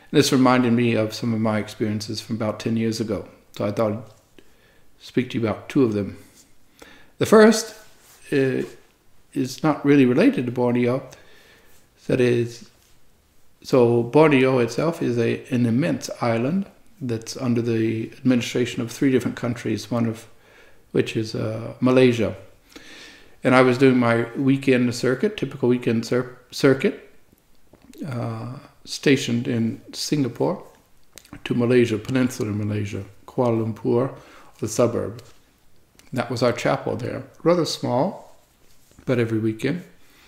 This reminded me of some of my experiences from about 10 years ago. So I thought I'd speak to you about two of them. The first is not really related to Borneo. That is, so Borneo itself is an immense island that's under the administration of 3 different countries, one of which is Malaysia. And I was doing my weekend circuit, typical weekend circuit, stationed in Singapore to Malaysia, Peninsular Malaysia, Kuala Lumpur, the suburb. That was our chapel there, rather small, but every weekend.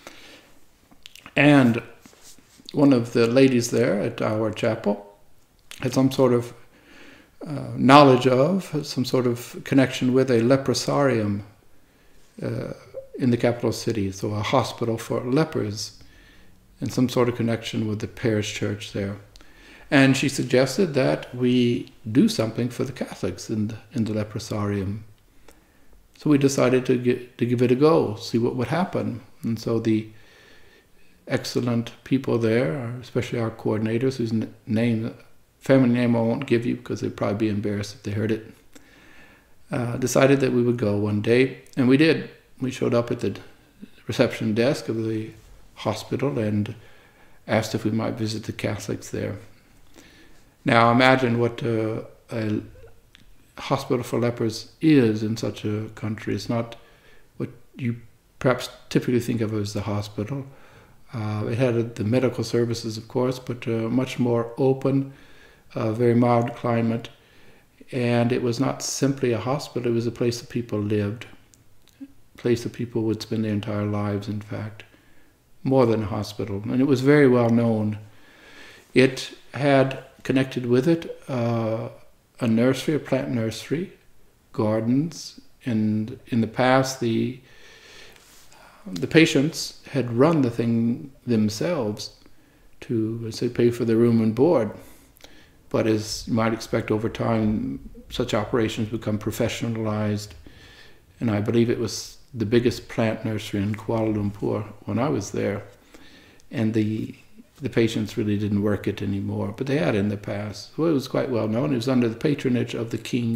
And one of the ladies there at our chapel had some sort of knowledge of, some sort of connection with a leprosarium in the capital city, so a hospital for lepers, and some sort of connection with the parish church there. And she suggested that we do something for the Catholics in the leprosarium. So we decided to give it a go, see what would happen. And so the excellent people there, especially our coordinators, whose family name I won't give you because they'd probably be embarrassed if they heard it, decided that we would go one day, and we did. We showed up at the reception desk of the hospital and asked if we might visit the Catholics there. Now imagine what a hospital for lepers is in such a country. It's not what you perhaps typically think of as the hospital. It had the medical services, of course, but much more open, very mild climate. And it was not simply a hospital, it was a place that people lived, a place that people would spend their entire lives, in fact, more than a hospital. And it was very well known. It had connected with it a nursery, a plant nursery, gardens, and in the past the patients had run the thing themselves to, say, pay for their room and board. But as you might expect, over time, such operations become professionalized, and I believe it was the biggest plant nursery in Kuala Lumpur when I was there, and the patients really didn't work it anymore, but they had in the past. So it was quite well known. It was under the patronage of the king.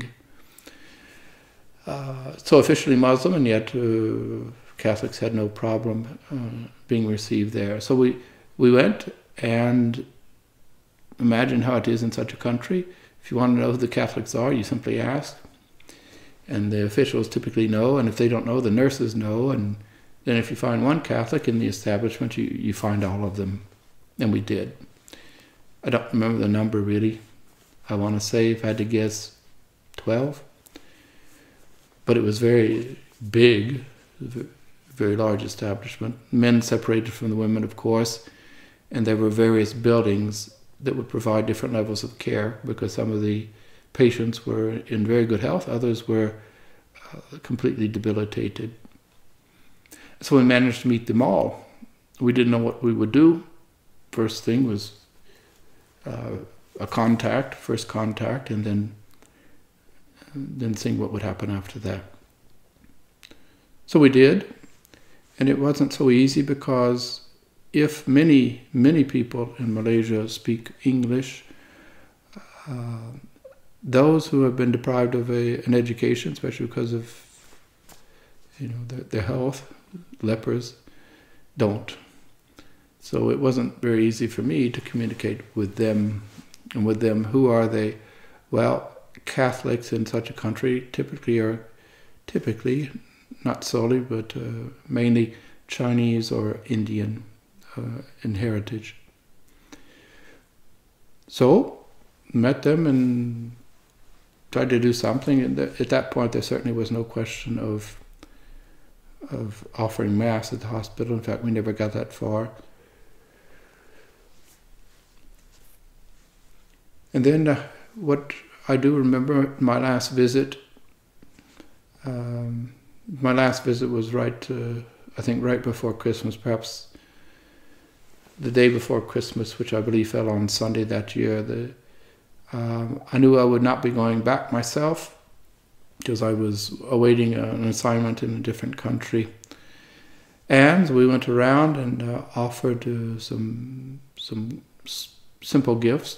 So officially Muslim, and yet Catholics had no problem being received there. So we went, and imagine how it is in such a country. If you want to know who the Catholics are, you simply ask. And the officials typically know, and if they don't know, the nurses know. And then if you find one Catholic in the establishment, you find all of them. And we did. I don't remember the number really. I want to say, if I had to guess, 12. But it was very big, very large establishment. Men separated from the women, of course. And there were various buildings that would provide different levels of care, because some of the patients were in very good health, others were completely debilitated. So we managed to meet them all. We didn't know what we would do. First thing was first contact, and then seeing what would happen after that. So we did, and it wasn't so easy, because if many people in Malaysia speak English, those who have been deprived of an education, especially because of their health, lepers, don't. So it wasn't very easy for me to communicate with them. And with them, who are they? Well, Catholics in such a country typically, not solely, but mainly Chinese or Indian in heritage. So, met them and tried to do something. And at that point, there certainly was no question of offering Mass at the hospital. In fact, we never got that far. And then what I do remember, my last visit was I think right before Christmas, perhaps the day before Christmas, which I believe fell on Sunday that year. I knew I would not be going back myself, because I was awaiting an assignment in a different country. And we went around and offered some simple gifts